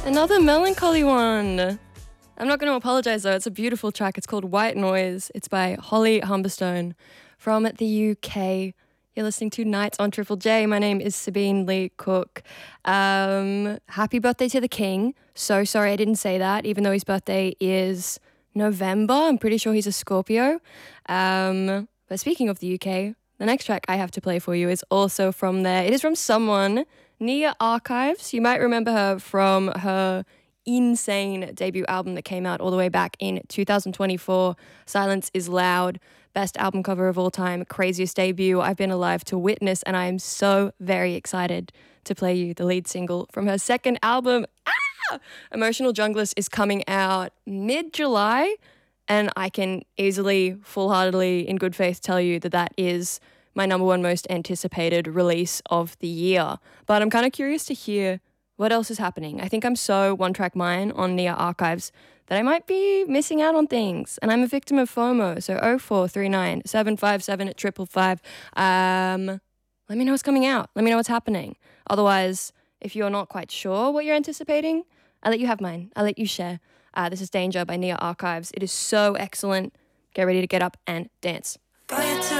Another melancholy one. I'm not going to apologize though. It's a beautiful track. It's called White Noise. It's by Holly Humberstone from the UK. You're listening to Nights on Triple J. My name is Sabine Lee Cook. Happy birthday to the King. So sorry I didn't say that, even though his birthday is November. I'm pretty sure he's a Scorpio. But speaking of the UK, the next track I have to play for you is also from there. It is from someone, Nia Archives. You might remember her from her insane debut album that came out all the way back in 2024, Silence is Loud, best album cover of all time, craziest debut I've been alive to witness, and I am so very excited to play you the lead single from her second album. Emotional Junglist is coming out mid-July, and I can easily, full-heartedly, in good faith tell you that that is my number one most anticipated release of the year. But I'm kind of curious to hear what else is happening. I think I'm so one-track mind on Nia Archives that I might be missing out on things. And I'm a victim of FOMO. So 0439 757 555. Let me know what's coming out. Let me know what's happening. Otherwise, if you're not quite sure what you're anticipating, I'll let you have mine. I'll let you share. This is Danger by Nia Archives. It is so excellent. Get ready to get up and dance.